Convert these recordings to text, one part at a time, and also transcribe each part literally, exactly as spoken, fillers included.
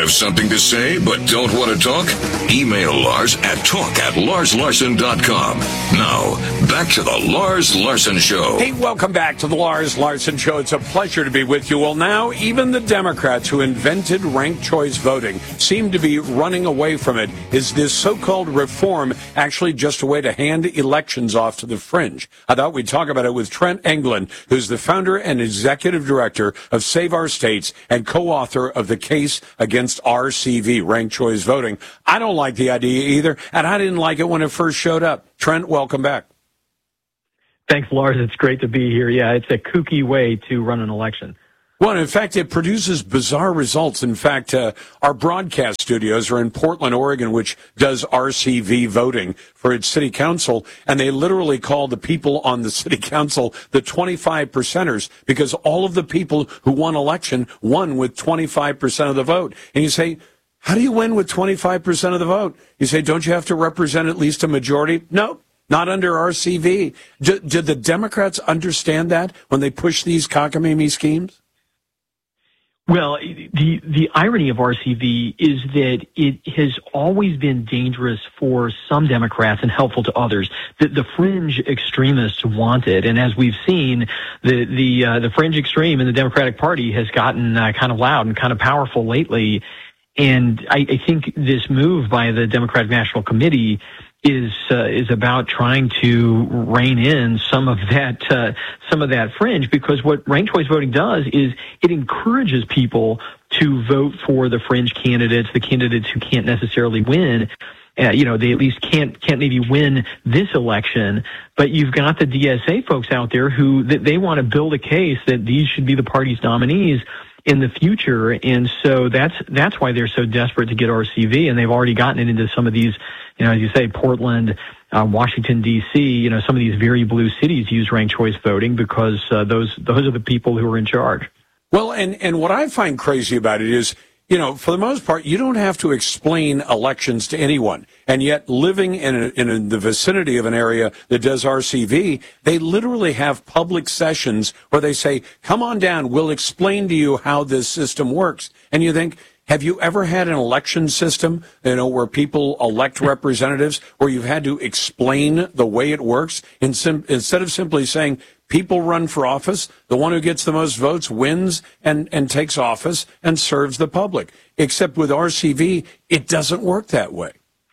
Have something to say but don't want to talk? Email Lars at talk at lars larson dot com. Now, back to the Lars Larson Show. Hey, welcome back to the Lars Larson Show. It's a pleasure to be with you. Well, now, even the Democrats who invented ranked choice voting seem to be running away from it. Is this so-called reform actually just a way to hand elections off to the fringe? I thought we'd talk about it with Trent England, who's the founder and executive director of Save Our States and co-author of the case against R C V, ranked choice voting. I don't like the idea either, and I didn't like it when it first showed up. Trent, welcome back. Thanks, Lars. It's great to be here. Yeah, it's a kooky way to run an election. Well, in fact, it produces bizarre results. In fact, uh, our broadcast studios are in Portland, Oregon, which does R C V voting for its city council, and they literally call the people on the city council the twenty-five percenters because all of the people who won election won with twenty-five percent of the vote. And you say, how do you win with twenty-five percent of the vote? You say, don't you have to represent at least a majority? No. Not under R C V. Do, do the Democrats understand that when they push these cockamamie schemes? Well, the the irony of R C V is that it has always been dangerous for some Democrats and helpful to others. The, the fringe extremists want it, and as we've seen, the the uh, the fringe extreme in the Democratic Party has gotten uh, kind of loud and kind of powerful lately. And I, I think this move by the Democratic National Committee is uh, is about trying to rein in some of that uh, some of that fringe, because what ranked choice voting does is it encourages people to vote for the fringe candidates, the candidates who can't necessarily win. Uh, you know, they at least can't can't maybe win this election, but you've got the D S A folks out there who they, they want to build a case that these should be the party's nominees in the future, and so that's that's why they're so desperate to get R C V, and they've already gotten it into some of these, you know, as you say, Portland, uh, Washington D C, you know, some of these very blue cities use ranked choice voting because uh, those those are the people who are in charge. Well, and and what I find crazy about it is, you know, for the most part, you don't have to explain elections to anyone. And yet, living in, a, in a, the vicinity of an area that does R C V, they literally have public sessions where they say, come on down, we'll explain to you how this system works. And you think, have you ever had an election system, you know, where people elect representatives, where you've had to explain the way it works, in sim- instead of simply saying, people run for office, the one who gets the most votes wins and, and takes office and serves the public. Except with R C V, it doesn't work that way.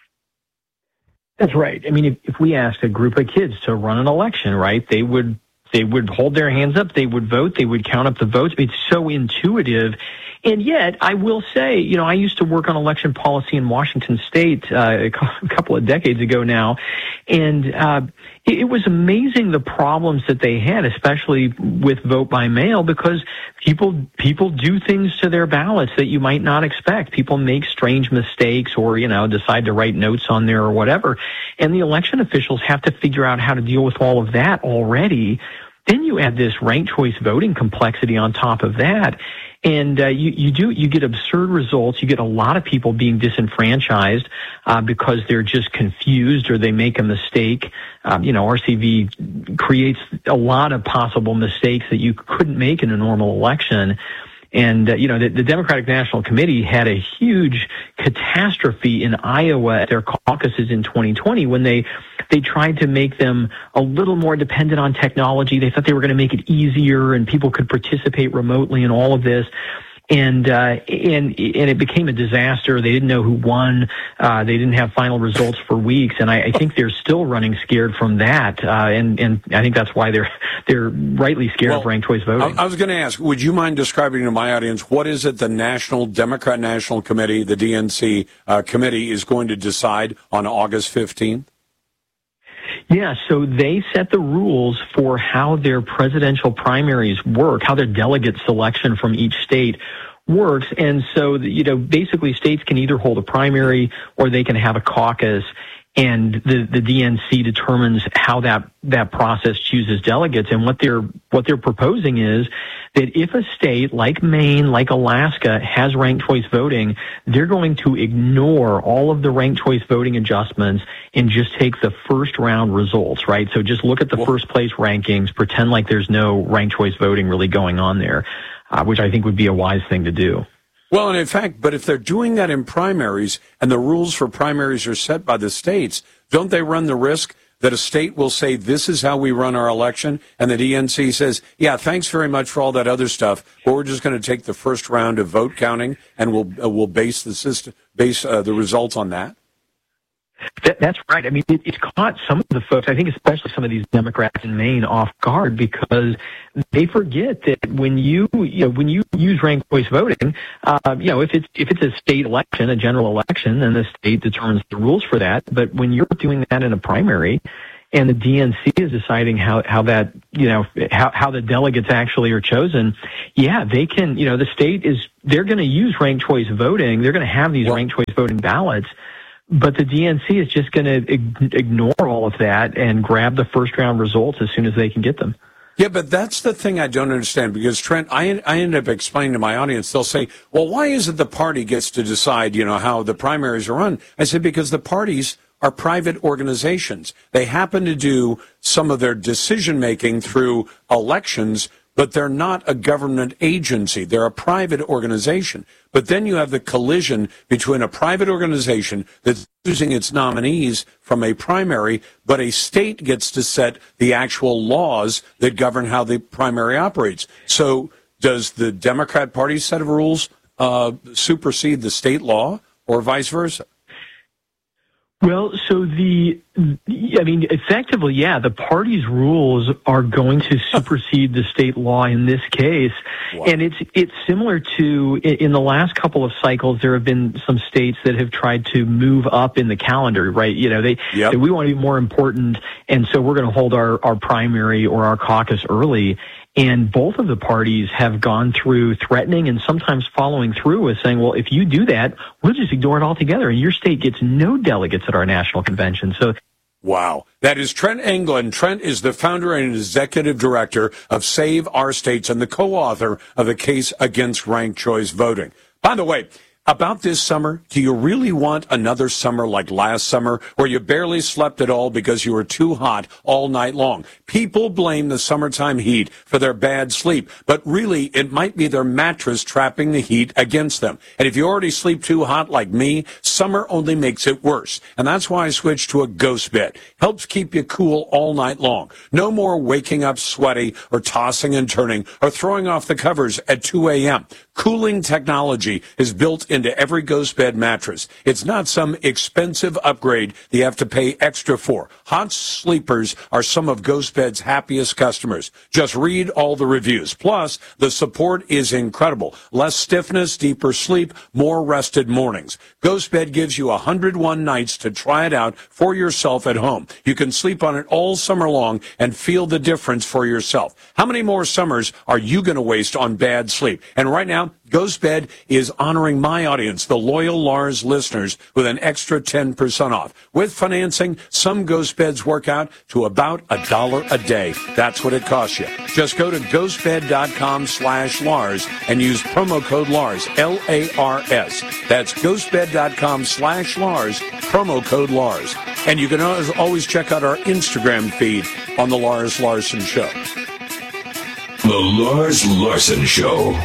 That's right. I mean, if, if we asked a group of kids to run an election, right, they would they would hold their hands up, they would vote, they would count up the votes. It's so intuitive. And yet, I will say, you know, I used to work on election policy in Washington State uh, a couple of decades ago now, and uh, it, it was amazing the problems that they had, especially with vote by mail, because people people do things to their ballots that you might not expect. People make strange mistakes, or you know, decide to write notes on there or whatever, and the election officials have to figure out how to deal with all of that already. Then you add this ranked choice voting complexity on top of that. And uh, you, you do you get absurd results. You get a lot of people being disenfranchised uh, because they're just confused or they make a mistake. Um, you know, R C V creates a lot of possible mistakes that you couldn't make in a normal election. And, uh, you know, the, the Democratic National Committee had a huge catastrophe in Iowa at their caucuses in twenty twenty when they they tried to make them a little more dependent on technology. They thought they were going to make it easier and people could participate remotely in all of this. And, uh, and, and it became a disaster. They didn't know who won. Uh, they didn't have final results for weeks. And I, I think they're still running scared from that. Uh, and, and I think that's why they're, they're rightly scared well, of ranked choice voting. I, I was going to ask, would you mind describing to my audience, what is it the National Democrat National Committee, the D N C uh, committee, is going to decide on August fifteenth? Yeah, so they set the rules for how their presidential primaries work, how their delegate selection from each state works. And so, you know, basically states can either hold a primary or they can have a caucus. And the, the D N C determines how that, that process chooses delegates. And what they're, what they're proposing is that if a state like Maine, like Alaska, has ranked choice voting, they're going to ignore all of the ranked choice voting adjustments and just take the first round results, right? So just look at the first place rankings, pretend like there's no ranked choice voting really going on there, uh, which I think would be a wise thing to do. Well, and in fact, but if they're doing that in primaries and the rules for primaries are set by the states, don't they run the risk that a state will say, this is how we run our election, and the D N C says, yeah, thanks very much for all that other stuff, but we're just going to take the first round of vote counting and we'll uh, we'll base the system, base uh, the results on that? That, that's right. I mean, it, it's caught some of the folks, I think especially some of these Democrats in Maine, off guard because they forget that when you, you know, when you use ranked choice voting, uh, you know, if it's if it's a state election, a general election, then the state determines the rules for that. But when you're doing that in a primary, and the D N C is deciding how, how that, you know, how, how the delegates actually are chosen, yeah, they can, you know, the state is, they're going to use ranked choice voting. They're going to have these well, ranked choice voting ballots. But the D N C is just going to ig- ignore all of that and grab the first round results as soon as they can get them. Yeah, but that's the thing I don't understand because, Trent, I, I end up explaining to my audience, they'll say, well, why is it the party gets to decide, you know, how the primaries are run? I said, because the parties are private organizations. They happen to do some of their decision-making through elections, but they're not a government agency. They're a private organization. But then you have the collision between a private organization that's choosing its nominees from a primary, but a state gets to set the actual laws that govern how the primary operates. So does the Democrat Party's set of rules uh, supersede the state law or vice versa? Well, so the, I mean, effectively, yeah, the party's rules are going to supersede the state law in this case. Wow. And it's it's similar to, in the last couple of cycles, there have been some states that have tried to move up in the calendar, right? You know, they, yep. they we want to be more important, and so we're going to hold our, our primary or our caucus early. And both of the parties have gone through threatening and sometimes following through with saying, well, if you do that, we'll just ignore it altogether. And your state gets no delegates at our national convention. So, wow. That is Trent England. Trent is the founder and executive director of Save Our States and the co-author of the case against ranked choice voting. By the way, about this summer, do you really want another summer like last summer where you barely slept at all because you were too hot all night long? People blame the summertime heat for their bad sleep, but really it might be their mattress trapping the heat against them. And if you already sleep too hot like me, summer only makes it worse. And that's why I switched to a ghost bed. Helps keep you cool all night long. No more waking up sweaty or tossing and turning or throwing off the covers at two a.m. Cooling technology is built into every ghost bed mattress. It's not some expensive upgrade that you have to pay extra for. Hot sleepers are some of GhostBed's happiest customers. Just read all the reviews. Plus, the support is incredible. Less stiffness, deeper sleep, more rested mornings. GhostBed gives you one hundred one nights to try it out for yourself at home. You can sleep on it all summer long and feel the difference for yourself. How many more summers are you going to waste on bad sleep? And right now, GhostBed is honoring my audience, the loyal Lars listeners, with an extra ten percent off. With financing, some GhostBeds work out to about a dollar a day. That's what it costs you. Just go to ghostbed.com slash Lars and use promo code Lars, L A R S. That's ghostbed.com slash Lars, promo code Lars. And you can always check out our Instagram feed on The Lars Larson Show. The Lars Larson Show.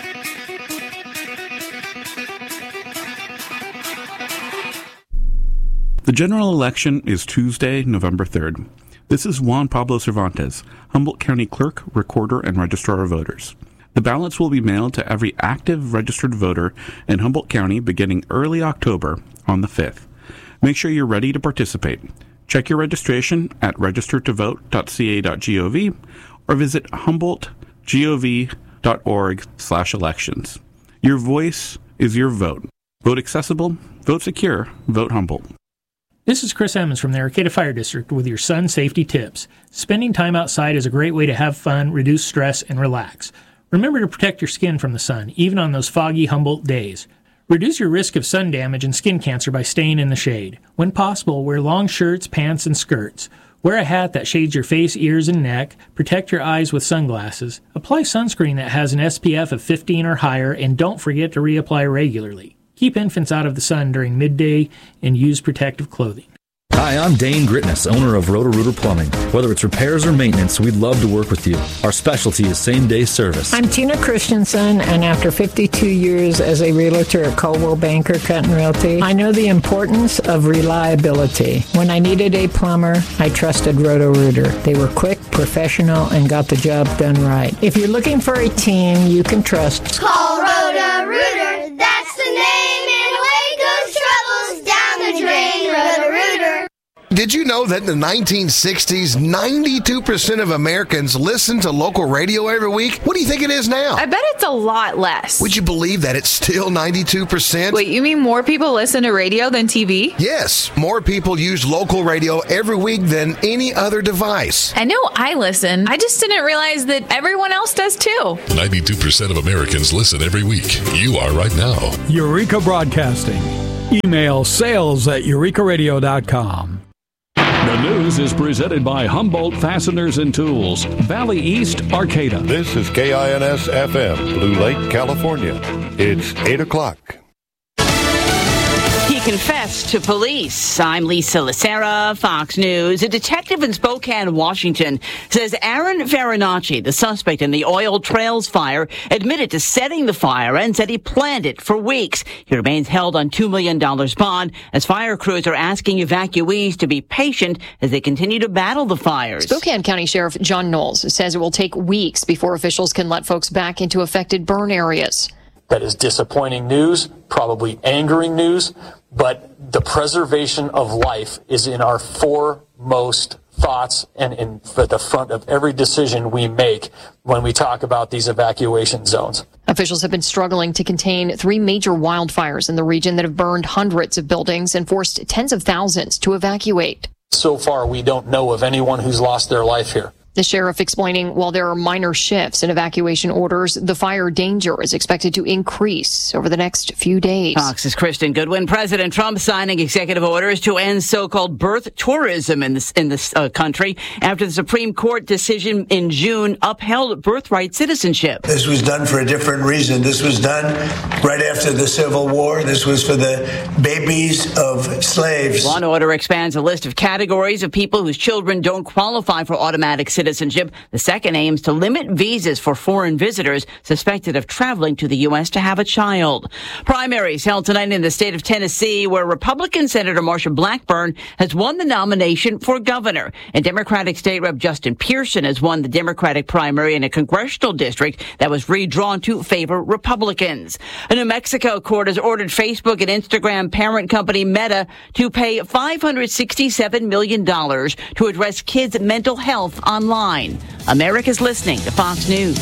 The general election is Tuesday, November third. This is Juan Pablo Cervantes, Humboldt County Clerk, Recorder, and Registrar of Voters. The ballots will be mailed to every active registered voter in Humboldt County beginning early October on the fifth. Make sure you're ready to participate. Check your registration at register to vote dot c a dot gov or visit humboldt gov dot org slash elections. Your voice is your vote. Vote accessible, vote secure, vote Humboldt. This is Chris Emmons from the Arcata Fire District with your sun safety tips. Spending time outside is a great way to have fun, reduce stress, and relax. Remember to protect your skin from the sun, even on those foggy Humboldt days. Reduce your risk of sun damage and skin cancer by staying in the shade. When possible, wear long shirts, pants, and skirts. Wear a hat that shades your face, ears, and neck. Protect your eyes with sunglasses. Apply sunscreen that has an S P F of fifteen or higher, and don't forget to reapply regularly. Keep infants out of the sun during midday and use protective clothing. Hi, I'm Dane Gritness, owner of Roto-Rooter Plumbing. Whether it's repairs or maintenance, we'd love to work with you. Our specialty is same-day service. I'm Tina Christensen, and after fifty-two years as a realtor at Coldwell Banker Cut and Realty, I know the importance of reliability. When I needed a plumber, I trusted Roto-Rooter. They were quick, professional, and got the job done right. If you're looking for a team you can trust, call Roto-Rooter. That's the name, and away goes troubles down the drain. Roto-Rooter. Did you know that in the nineteen sixties, ninety-two percent of Americans listened to local radio every week? What do you think it is now? I bet it's a lot less. Would you believe that it's still ninety-two percent? Wait, you mean more people listen to radio than T V? Yes, more people use local radio every week than any other device. I know I listen. I just didn't realize that everyone else does too. ninety-two percent of Americans listen every week. You are right now. Eureka Broadcasting. Email sales at eureka radio dot com. The news is presented by Humboldt Fasteners and Tools, Valley East, Arcata. This is K I N S F M, Blue Lake, California. It's eight o'clock. He confessed to police. I'm Lisa Lacera, Fox News. A detective in Spokane, Washington, says Aaron Farinacci, the suspect in the Oil Trails fire, admitted to setting the fire and said he planned it for weeks. He remains held on two million dollars bond as fire crews are asking evacuees to be patient as they continue to battle the fires. Spokane County Sheriff John Knowles says it will take weeks before officials can let folks back into affected burn areas. That is disappointing news, probably angering news, but the preservation of life is in our foremost thoughts and in at the front of every decision we make when we talk about these evacuation zones. Officials have been struggling to contain three major wildfires in the region that have burned hundreds of buildings and forced tens of thousands to evacuate. So far, we don't know of anyone who's lost their life here. The sheriff explaining while there are minor shifts in evacuation orders, the fire danger is expected to increase over the next few days. Fox's Kristen Goodwin. President Trump signing executive orders to end so-called birth tourism in this in this uh, country after the Supreme Court decision in June upheld birthright citizenship. This was done for a different reason. This was done right after the Civil War. This was for the babies of slaves. Law and Order expands a list of categories of people whose children don't qualify for automatic citizenship. Citizenship. The second aims to limit visas for foreign visitors suspected of traveling to the U S to have a child. Primaries held tonight in the state of Tennessee, where Republican Senator Marsha Blackburn has won the nomination for governor. And Democratic State Rep Justin Pearson has won the Democratic primary in a congressional district that was redrawn to favor Republicans. A New Mexico court has ordered Facebook and Instagram parent company Meta to pay five hundred sixty-seven million dollars to address kids' mental health online. America's listening to Fox News.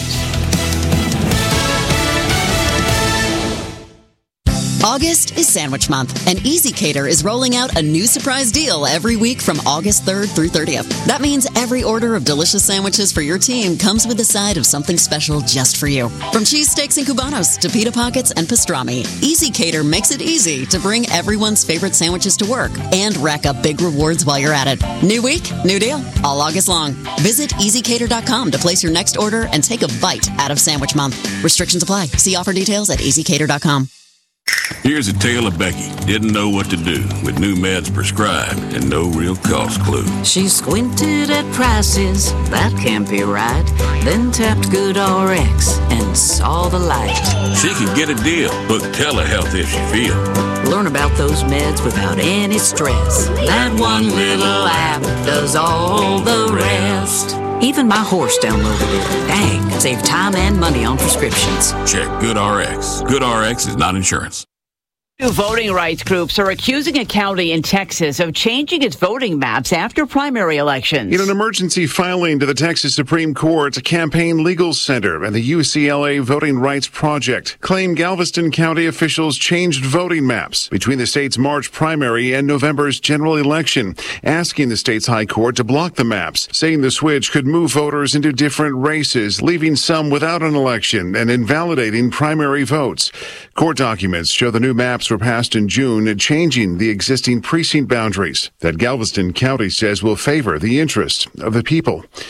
August is Sandwich Month, and EasyCater is rolling out a new surprise deal every week from August third through thirtieth. That means every order of delicious sandwiches for your team comes with a side of something special just for you. From cheesesteaks and Cubanos to pita pockets and pastrami, EasyCater makes it easy to bring everyone's favorite sandwiches to work and rack up big rewards while you're at it. New week, new deal, all August long. Visit easy cater dot com to place your next order and take a bite out of Sandwich Month. Restrictions apply. See offer details at easy cater dot com. Here's a tale of Becky. Didn't know what to do with new meds prescribed and no real cost clue. She squinted at prices, that can't be right. Then tapped GoodRx and saw the light. She could get a deal. Book telehealth if she feel. Learn about those meds without any stress. That one little app does all the rest. Even my horse downloaded it. Dang, save time and money on prescriptions. Check GoodRx. GoodRx is not insurance. Two voting rights groups are accusing a county in Texas of changing its voting maps after primary elections. In an emergency filing to the Texas Supreme Court, a Campaign Legal Center and the U C L A Voting Rights Project claim Galveston County officials changed voting maps between the state's March primary and November's general election, asking the state's high court to block the maps, saying the switch could move voters into different races, leaving some without an election and invalidating primary votes. Court documents show the new maps were passed in June, changing the existing precinct boundaries that Galveston County says will favor the interest of the people.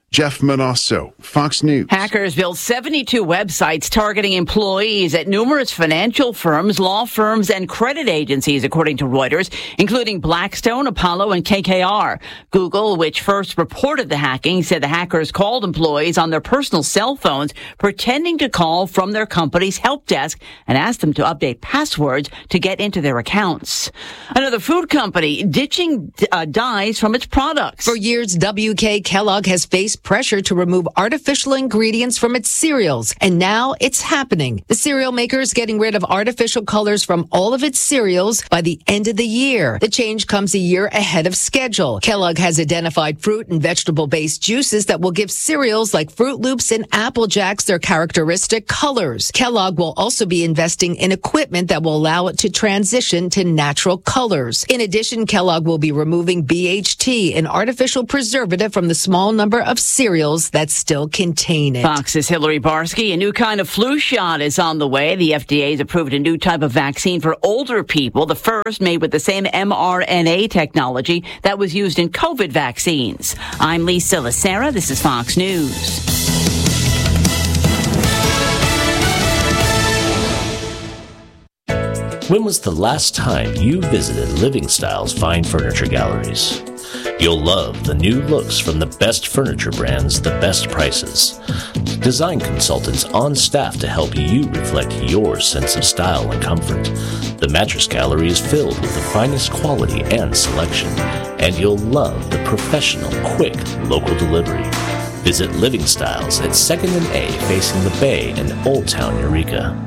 Jeff Manosso, Fox News. Hackers built seventy-two websites targeting employees at numerous financial firms, law firms, and credit agencies, according to Reuters, including Blackstone, Apollo, and K K R. Google, which first reported the hacking, said the hackers called employees on their personal cell phones, pretending to call from their company's help desk and asked them to update passwords to get into their accounts. Another food company ditching uh, dyes from its products. For years, W K Kellogg has faced pressure to remove artificial ingredients from its cereals, and now it's happening. The cereal maker is getting rid of artificial colors from all of its cereals by the end of the year. The change comes a year ahead of schedule. Kellogg has identified fruit and vegetable-based juices that will give cereals like Fruit Loops and Apple Jacks their characteristic colors. Kellogg will also be investing in equipment that will allow it to transition to natural colors. In addition, Kellogg will be removing B H T, an artificial preservative, from the small number of cereals that still contain it. Fox's Hillary Barsky. A new kind of flu shot is on the way. The F D A has approved a new type of vaccine for older people, the first made with the same mRNA technology that was used in COVID vaccines. I'm Lisa Lacera. This is Fox News. When was the last time you visited Living Style's fine furniture galleries? You'll love the new looks from the best furniture brands, the best prices. Design consultants on staff to help you reflect your sense of style and comfort. The mattress gallery is filled with the finest quality and selection, and you'll love the professional, quick, local delivery. Visit Living Styles at second and A facing the Bay in Old Town Eureka.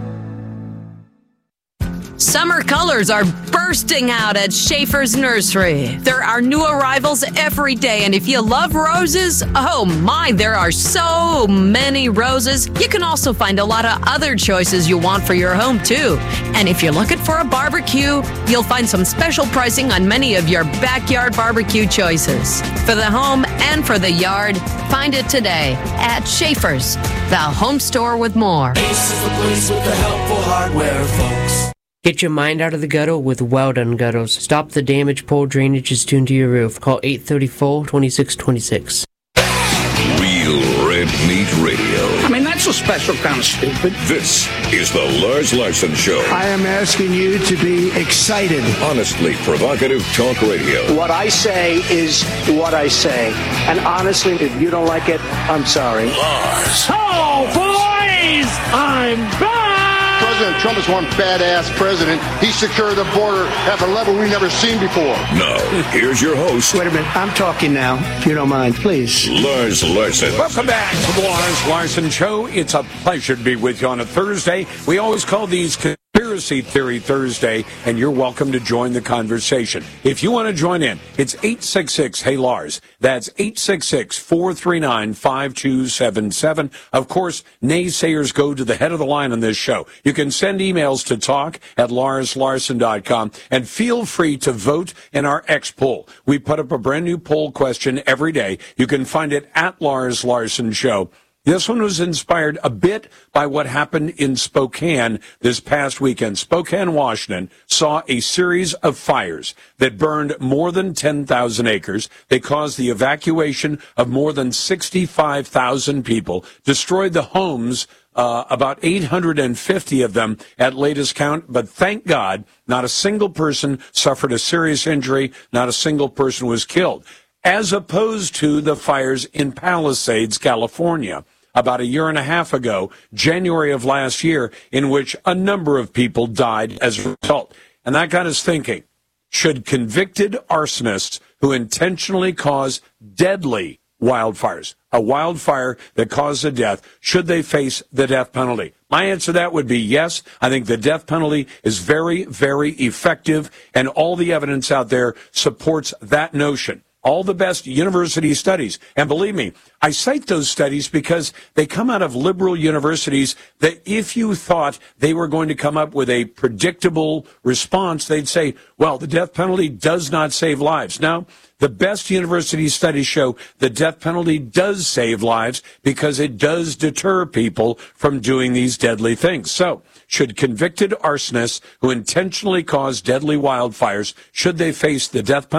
Summer colors are bursting out at Schaefer's Nursery. There are new arrivals every day, and if you love roses, oh my, there are so many roses. You can also find a lot of other choices you want for your home, too. And if you're looking for a barbecue, you'll find some special pricing on many of your backyard barbecue choices. For the home and for the yard, find it today at Schaefer's, the home store with more. Ace is the place with the helpful hardware, folks. Get your mind out of the gutter with Well-Done Gutters. Stop the damage poor drainage is tuned to your roof. Call eight three four, two six two six. Real Red Meat Radio. I mean, that's a special kind of stupid. This is the Lars Larson Show. I am asking you to be excited. Honestly provocative talk radio. What I say is what I say. And honestly, if you don't like it, I'm sorry. Lars. Oh, boys! I'm back! President Trump is one badass president. He secured the border at a level we've never seen before. Now, here's your host. Wait a minute. I'm talking now, if you don't mind, please. Lars Larson. Welcome back to the Lars Larson Show. It's a pleasure to be with you on a Thursday. We always call these Conspiracy Theory Thursday, and you're welcome to join the conversation. If you want to join in, it's eight six six, hey Lars. That's eight six six, four three nine, five two seven seven. Of course, naysayers go to the head of the line on this show. You can send emails to talk at lars larson dot com, and feel free to vote in our X poll. We put up a brand new poll question every day. You can find it at Lars Larson Show. This one was inspired a bit by what happened in Spokane this past weekend. Spokane, Washington saw a series of fires that burned more than ten thousand acres. They caused the evacuation of more than sixty-five thousand people, destroyed the homes, uh, about eight hundred fifty of them at latest count. But thank God, not a single person suffered a serious injury. Not a single person was killed, as opposed to the fires in Palisades, California, about a year and a half ago, January of last year, in which a number of people died as a result. And that got us thinking, should convicted arsonists who intentionally cause deadly wildfires, a wildfire that caused a death, should they face the death penalty? My answer to that would be yes. I think the death penalty is very, very effective, and all the evidence out there supports that notion. All the best university studies. And believe me, I cite those studies because they come out of liberal universities that if you thought they were going to come up with a predictable response, they'd say, well, the death penalty does not save lives. Now, the best university studies show the death penalty does save lives because it does deter people from doing these deadly things. So, should convicted arsonists who intentionally cause deadly wildfires, should they face the death penalty?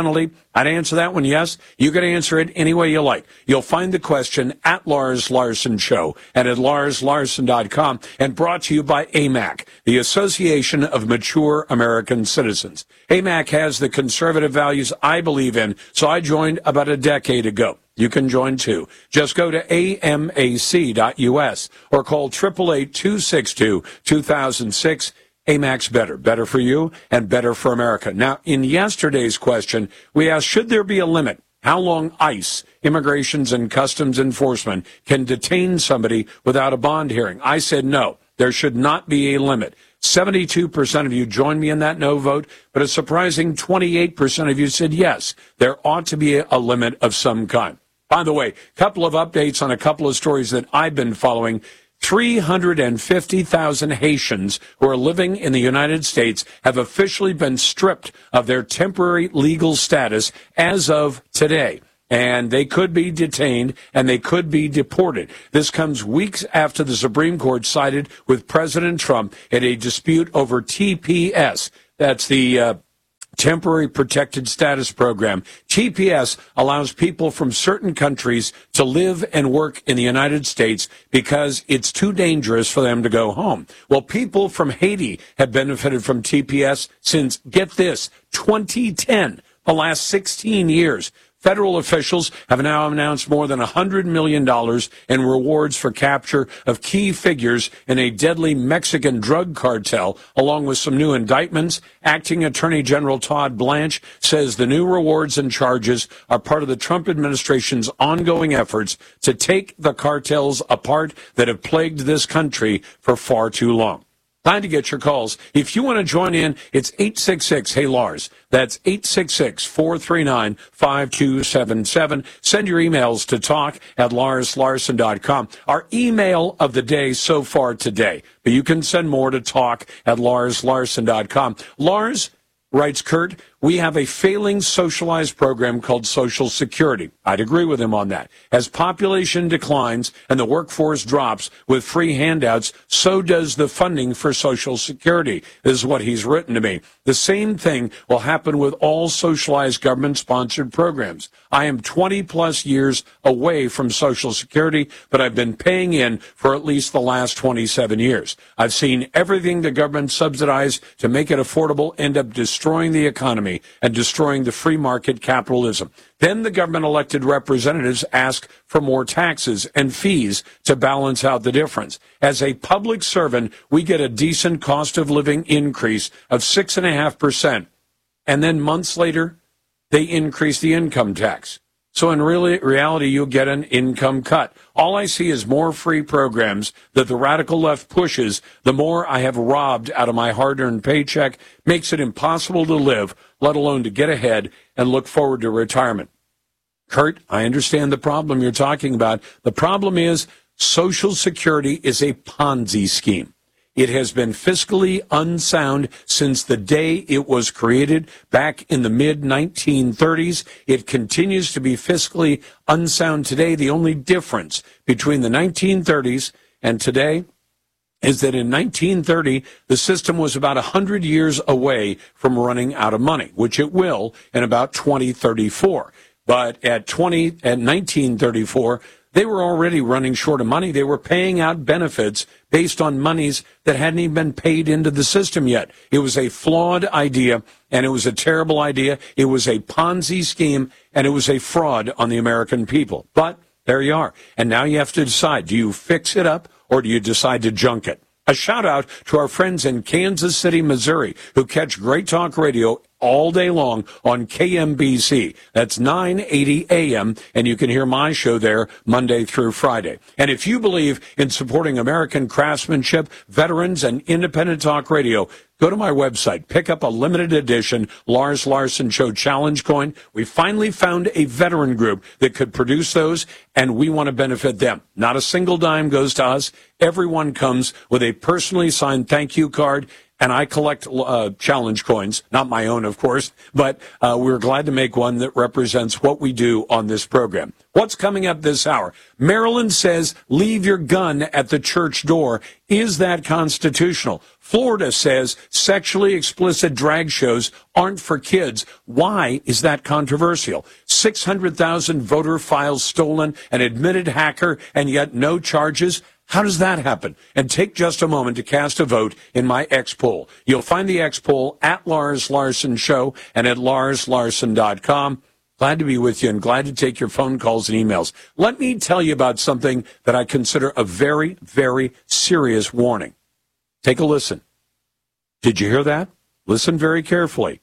I'd answer that one yes. You can answer it any way you like. You'll find the question at Lars Larson Show and at lars larson dot com, and brought to you by A M A C, the Association of Mature American Citizens. A M A C has the conservative values I believe in, so I joined about a decade ago. You can join too. Just go to A M A C dot U S or call eight eight eight, two six two, two thousand six. A M A C's better. Better for you and better for America. Now, in yesterday's question, we asked, should there be a limit? How long ICE, Immigrations and Customs Enforcement, can detain somebody without a bond hearing? I said no. There should not be a limit. seventy-two percent of you joined me in that no vote, but a surprising twenty-eight percent of you said yes. There ought to be a limit of some kind. By the way, a couple of updates on a couple of stories that I've been following. three hundred fifty thousand Haitians who are living in the United States have officially been stripped of their temporary legal status as of today. And they could be detained and they could be deported. This comes weeks after the Supreme Court sided with President Trump in a dispute over T P S. That's the uh, Temporary Protected Status Program. T P S allows people from certain countries to live and work in the United States because it's too dangerous for them to go home. Well, people from Haiti have benefited from T P S since, get this, twenty ten, the last sixteen years. Federal officials have now announced more than one hundred million dollars in rewards for capture of key figures in a deadly Mexican drug cartel, along with some new indictments. Acting Attorney General Todd Blanche says the new rewards and charges are part of the Trump administration's ongoing efforts to take the cartels apart that have plagued this country for far too long. Time to get your calls. If you want to join in, it's eight six six, hey Lars. That's eight six six, four three nine, five two seven seven. Send your emails to talk at lars larson dot com. Our email of the day so far today, but you can send more to talk at lars larson dot com. Lars, writes Kurt, we have a failing socialized program called Social Security. I'd agree with him on that. As population declines and the workforce drops with free handouts, so does the funding for Social Security. This is what he's written to me. The same thing will happen with all socialized government-sponsored programs. I am twenty plus years away from Social Security, but I've been paying in for at least the last twenty-seven years. I've seen everything the government subsidized to make it affordable end up destroying the economy and destroying the free market capitalism. Then the government-elected representatives ask for more taxes and fees to balance out the difference. As a public servant, we get a decent cost of living increase of six point five percent, and then months later, they increase the income tax. So in really, reality, you'll get an income cut. All I see is more free programs that the radical left pushes. The more I have robbed out of my hard-earned paycheck, makes it impossible to live, let alone to get ahead and look forward to retirement. Kurt, I understand the problem you're talking about. The problem is Social Security is a Ponzi scheme. It has been fiscally unsound since the day it was created back in the mid nineteen thirties. It continues to be fiscally unsound today. The only difference between the nineteen thirties and today is that in nineteen thirty, the system was about one hundred years away from running out of money, which it will in about twenty thirty-four. But at twenty, at nineteen thirty-four, they were already running short of money. They were paying out benefits based on monies that hadn't even been paid into the system yet. It was a flawed idea, and it was a terrible idea. It was a Ponzi scheme, and it was a fraud on the American people. But there you are. And now you have to decide, do you fix it up or do you decide to junk it? A shout out to our friends in Kansas City, Missouri, who catch Great Talk Radio all day long on K M B C. That's nine eighty A M, and you can hear my show there Monday through Friday. And if you believe in supporting American craftsmanship, veterans, and independent talk radio, go to my website, pick up a limited edition Lars Larson Show Challenge coin. We finally found a veteran group that could produce those, and we want to benefit them. Not a single dime goes to us. Everyone comes with a personally signed thank you card and I collect uh, challenge coins, not my own, of course, but uh, we're glad to make one that represents what we do on this program. What's coming up this hour? Maryland says leave your gun at the church door. Is that constitutional? Florida says sexually explicit drag shows aren't for kids. Why is that controversial? six hundred thousand voter files stolen, an admitted hacker, and yet no charges. How does that happen? And take just a moment to cast a vote in my X poll. You'll find the X poll at Lars Larson Show and at lars larson dot com. Glad to be with you and glad to take your phone calls and emails. Let me tell you about something that I consider a very, very serious warning. Take a listen. Did you hear that? Listen very carefully.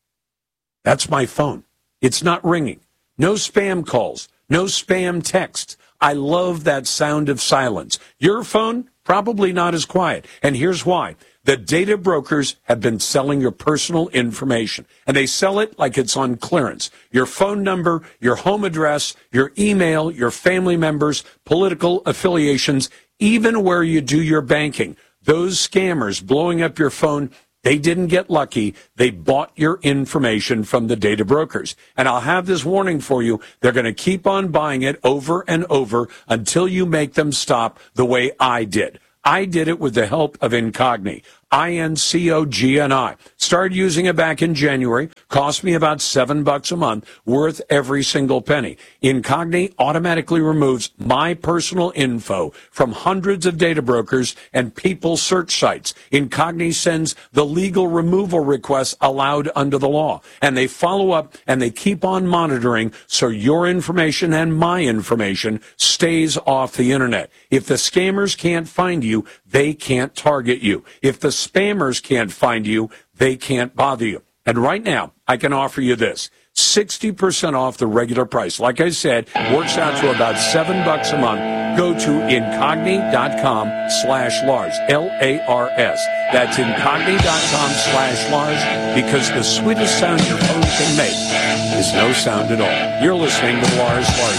That's my phone. It's not ringing. No spam calls. No spam texts. I love that sound of silence. Your phone, probably not as quiet. And here's why. The data brokers have been selling your personal information, and they sell it like it's on clearance. Your phone number, your home address, your email, your family members, political affiliations, even where you do your banking. Those scammers blowing up your phone, they didn't get lucky. They bought your information from the data brokers. And I'll have this warning for you. They're going to keep on buying it over and over until you make them stop the way I did. I did it with the help of Incogni. I N C O G N I. Started using it back in January. Cost me about seven bucks a month, worth every single penny. Incogni automatically removes my personal info from hundreds of data brokers and people search sites. Incogni sends the legal removal requests allowed under the law. And they follow up and they keep on monitoring so your information and my information stays off the internet. If the scammers can't find you, they can't target you. If the spammers can't find you, they can't bother you. And right now, I can offer you this. sixty percent off the regular price. Like I said, works out to about seven bucks a month. Go to incogni.com slash Lars, L A R S. That's incogni.com slash Lars, because the sweetest sound your phone can make is no sound at all. You're listening to Lars Larson.